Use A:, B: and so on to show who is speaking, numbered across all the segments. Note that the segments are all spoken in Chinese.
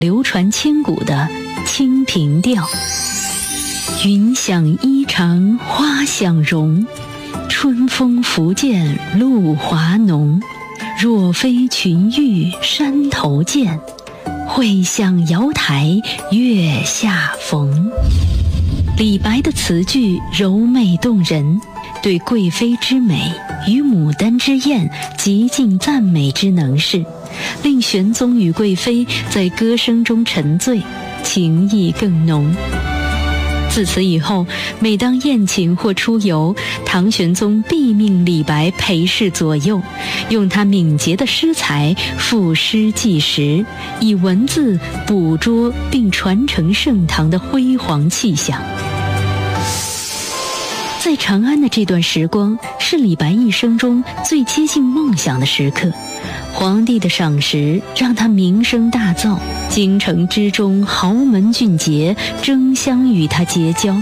A: 流传千古的《清平调》。云想衣裳花想容，春风拂槛露华浓。若非群玉山头见，会向瑶台月下逢。李白的词句柔媚动人，对贵妃之美与牡丹之艳极尽赞美之能事，令玄宗与贵妃在歌声中沉醉，情意更浓。自此以后，每当宴请或出游，唐玄宗必命李白陪侍左右，用他敏捷的诗才赋诗记实，以文字捕捉并传承盛唐的辉煌气象。在长安的这段时光，是李白一生中最接近梦想的时刻。皇帝的赏识让他名声大噪，京城之中豪门俊杰争相与他结交。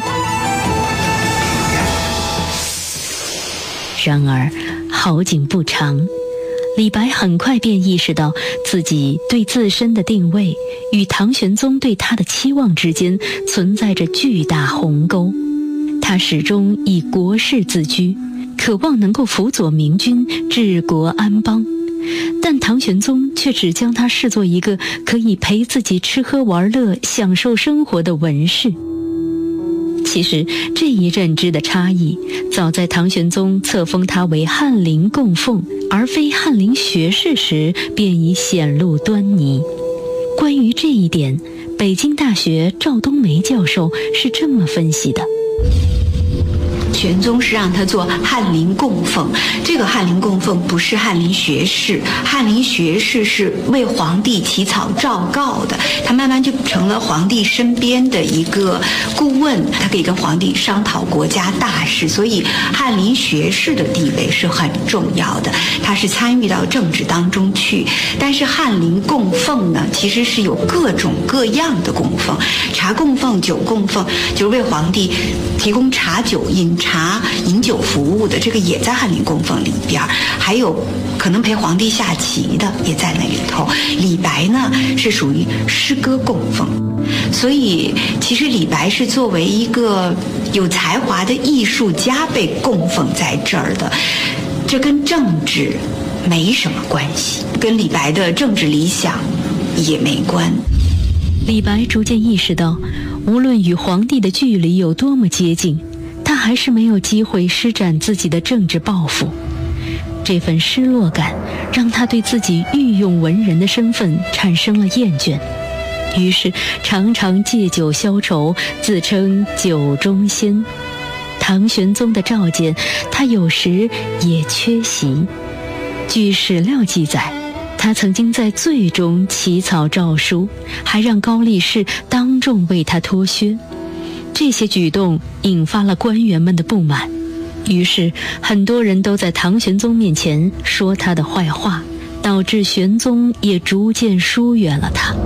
A: 然而好景不长，李白很快便意识到自己对自身的定位与唐玄宗对他的期望之间存在着巨大鸿沟。他始终以国士自居，渴望能够辅佐明君治国安邦，但唐玄宗却只将他视作一个可以陪自己吃喝玩乐享受生活的文士。其实这一认知的差异，早在唐玄宗册封他为翰林供奉而非翰林学士时便已显露端倪。关于这一点，北京大学赵冬梅教授是这么分析的：
B: 玄宗是让他做翰林供奉，这个翰林供奉不是翰林学士，翰林学士是为皇帝起草诏告的，他慢慢就成了皇帝身边的一个顾问，他可以跟皇帝商讨国家大事，所以翰林学士的地位是很重要的，他是参与到政治当中去。但是翰林供奉呢，其实是有各种各样的供奉，茶供奉、酒供奉，就是为皇帝提供茶酒饮酒服务的，这个也在翰林供奉里边。还有可能陪皇帝下棋的也在那里头。李白呢是属于诗歌供奉，所以其实李白是作为一个有才华的艺术家被供奉在这儿的，这跟政治没什么关系，跟李白的政治理想也没关。
A: 李白逐渐意识到，无论与皇帝的距离有多么接近，他还是没有机会施展自己的政治抱负。这份失落感让他对自己御用文人的身份产生了厌倦，于是常常借酒消愁，自称酒中仙。唐玄宗的召见，他有时也缺席。据史料记载，他曾经在醉中起草诏书，还让高力士当众为他脱靴。这些举动引发了官员们的不满，于是很多人都在唐玄宗面前说他的坏话，导致玄宗也逐渐疏远了他。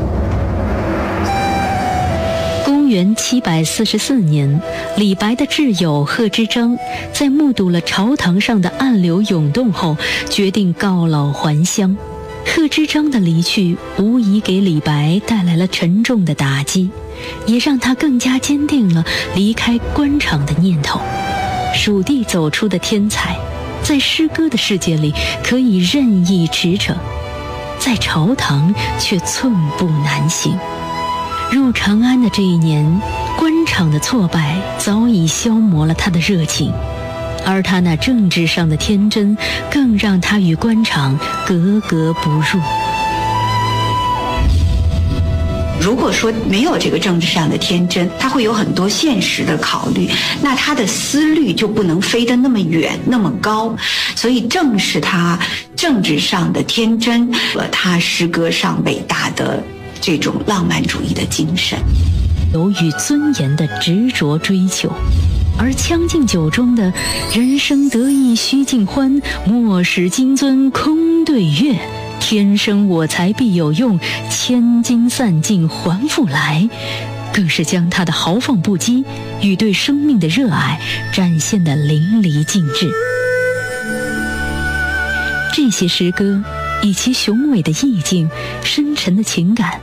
A: 公元744年，李白的挚友贺知章在目睹了朝堂上的暗流涌动后，决定告老还乡。贺知章的离去无疑给李白带来了沉重的打击，也让他更加坚定了离开官场的念头。蜀地走出的天才，在诗歌的世界里可以任意驰骋，在朝堂却寸步难行。入长安的这一年，官场的挫败早已消磨了他的热情，而他那政治上的天真更让他与官场格格不入。
B: 如果说没有这个政治上的天真，他会有很多现实的考虑，那他的思虑就不能飞得那么远那么高，所以正是他政治上的天真和他诗歌上伟大的这种浪漫主义的精神，
A: 有与尊严的执着追求。而《将进酒》中的人生得意须尽欢，莫使金樽空对月，天生我材必有用，千金散尽还复来，更是将他的豪放不羁与对生命的热爱展现得淋漓尽致。这些诗歌以其雄伟的意境、深沉的情感